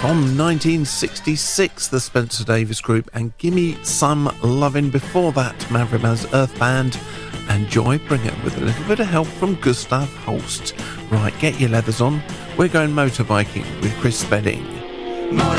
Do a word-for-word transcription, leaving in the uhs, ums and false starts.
From nineteen sixty-six, the Spencer Davis Group, and Gimme Some Lovin'. Before that, Maverick Man's Earth Band and Joy Bringer with a little bit of help from Gustav Holst. Right, get your leathers on. We're going motorbiking with Chris Spedding.